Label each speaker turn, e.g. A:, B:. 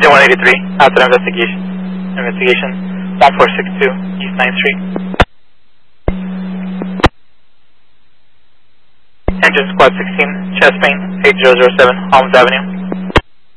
A: Engine 183, after investigation, 1462 East 9th Street. Engine Squad 16, chest main, 8007, Holmes Avenue.